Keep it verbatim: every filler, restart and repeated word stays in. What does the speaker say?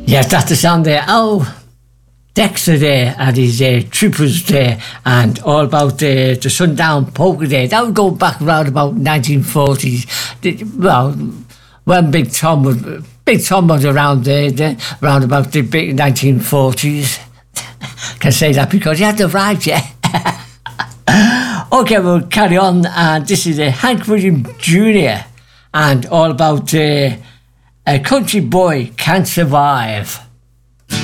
Yes, that's the song there. Oh, Dexter there and his uh, Troopers there, and all about the, the Sundown Polka there. That would go back around about nineteen forties. The, well, when Big Tom was Big Tom was around there, there around about the big nineteen forties. Can say that because he had the right, yeah. Okay, we'll carry on, and this is uh, Hank Williams Junior and all about uh, A Country Boy Can't Survive.